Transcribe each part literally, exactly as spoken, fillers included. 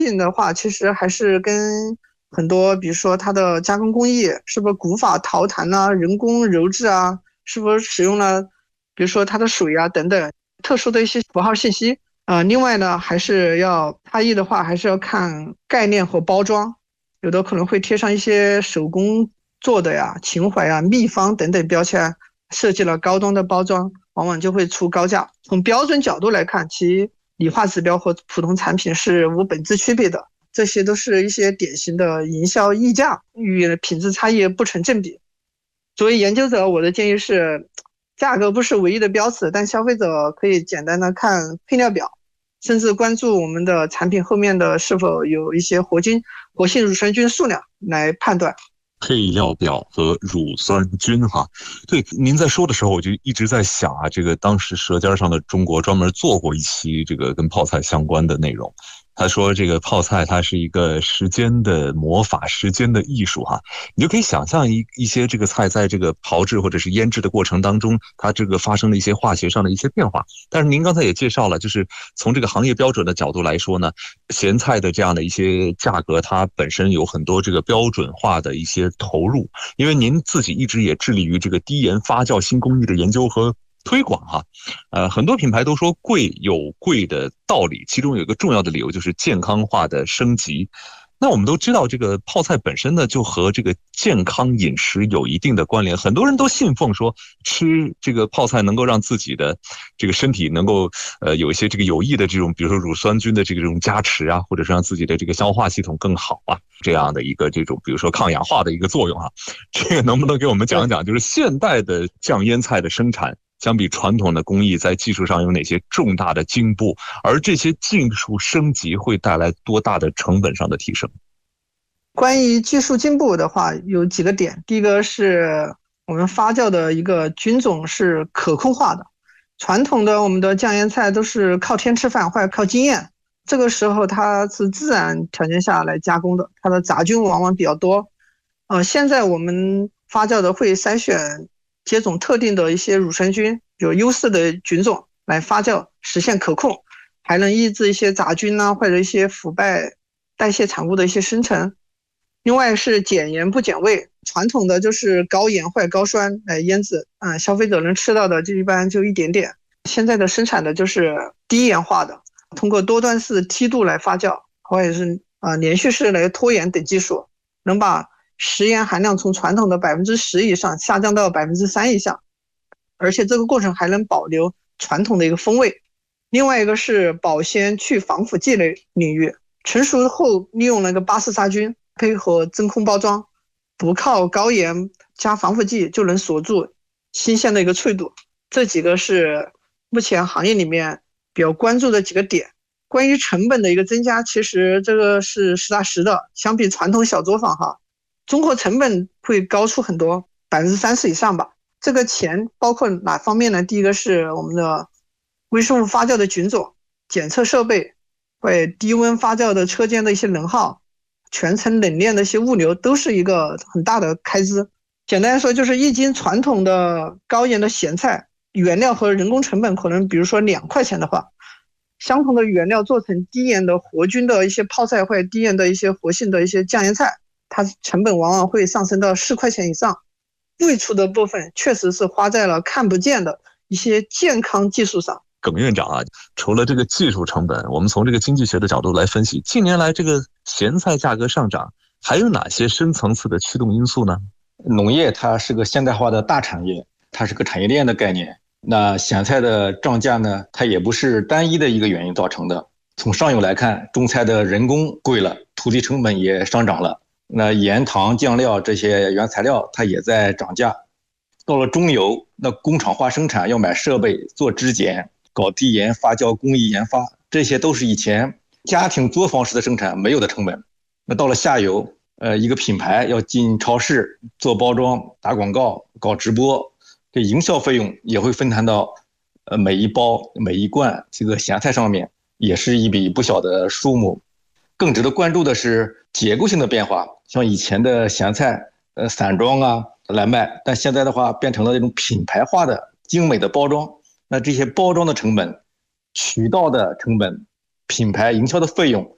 性的话，其实还是跟很多，比如说它的加工工艺是不是古法陶坛啊、人工揉制啊，是不是使用了，比如说它的水啊等等特殊的一些符号信息啊、呃。另外呢，还是要差异的话，还是要看概念和包装，有的可能会贴上一些手工做的呀、情怀啊、秘方等等标签，设计了高端的包装，往往就会出高价。从标准角度来看，其理化指标和普通产品是无本质区别的，这些都是一些典型的营销溢价，与品质差异不成正比。作为研究者，我的建议是，价格不是唯一的标尺，但消费者可以简单的看配料表，甚至关注我们的产品后面的是否有一些活菌、活性乳酸菌数量来判断。 配料表和乳酸菌哈，对，您在说的时候，我就一直在想啊，这个当时《舌尖上的中国》专门做过一期这个跟泡菜相关的内容。他说这个泡菜它是一个时间的魔法，时间的艺术哈，你就可以想象一一些这个菜在这个炮制或者是腌制的过程当中，它这个发生了一些化学上的一些变化。但是您刚才也介绍了，就是从这个行业标准的角度来说呢，咸菜的这样的一些价格，它本身有很多这个标准化的一些投入，因为您自己一直也致力于这个低盐发酵新工艺的研究和推广哈，呃，很多品牌都说贵有贵的道理，其中有一个重要的理由就是健康化的升级。那我们都知道，这个泡菜本身呢，就和这个健康饮食有一定的关联。很多人都信奉说，吃这个泡菜能够让自己的这个身体能够呃有一些这个有益的这种，比如说乳酸菌的这种加持啊，或者是让自己的这个消化系统更好啊，这样的一个这种比如说抗氧化的一个作用啊。这个能不能给我们讲讲，就是现代的酱腌菜的生产？相比传统的工艺，在技术上有哪些重大的进步？而这些技术升级会带来多大的成本上的提升？ 关于技术进步的话，有几个点。第一个是我们发酵的一个菌种是可控化的，传统的我们的酱腌菜都是靠天吃饭或者靠经验，这个时候它是自然条件下来加工的，它的杂菌往往比较多。呃，现在我们发酵的会筛选接种特定的一些乳酸菌，有优势的菌种来发酵，实现可控，还能抑制一些杂菌啊或者一些腐败代谢产物的一些生成。另外是减盐不减味，传统的就是高盐或者高酸来腌制，嗯，消费者能吃到的就一般就一点点。现在的生产的就是低盐化的，通过多段式梯度来发酵，或者是啊、呃、连续式来脱盐等技术，能把食盐含量从传统的百分之十以上下降到百分之三以下，而且这个过程还能保留传统的一个风味。另外一个是保鲜去防腐剂类领域，成熟后利用那个巴氏杀菌，配合真空包装，不靠高盐加防腐剂就能锁住新鲜的一个脆度。这几个是目前行业里面比较关注的几个点。关于成本的一个增加，其实这个是实打实的，相比传统小作坊哈，综合成本会高出很多，百分之三十以上吧。这个钱包括哪方面呢？第一个是我们的微生物发酵的菌种、检测设备，会低温发酵的车间的一些能耗，全程冷链的一些物流，都是一个很大的开支。简单来说，就是一斤传统的高盐的咸菜，原料和人工成本可能比如说两块钱的话，相同的原料做成低盐的活菌的一些泡菜或者低盐的一些活性的一些酱腌菜，它成本往往会上升到四块钱以上。贵出的部分确实是花在了看不见的一些健康技术上。 耿院长啊，除了这个技术成本，我们从这个经济学的角度来分析，近年来这个咸菜价格上涨，还有哪些深层次的驱动因素呢？ 农业它是个现代化的大产业，它是个产业链的概念。那咸菜的涨价呢，它也不是单一的一个原因造成的。从上游来看，种菜的人工贵了，土地成本也上涨了。那盐、糖、酱料这些原材料它也在涨价。到了中游，那工厂化生产要买设备、做质检、搞低盐发酵工艺研发，这些都是以前家庭作坊式的生产没有的成本。那到了下游，呃，一个品牌要进超市做包装、打广告、搞直播，这营销费用也会分摊到呃每一包、每一罐这个咸菜上面，也是一笔不小的数目。更值得关注的是结构性的变化，像以前的咸菜，呃，散装啊来卖，但现在的话变成了这种品牌化的精美的包装。那这些包装的成本、渠道的成本、品牌营销的费用，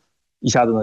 一下子呢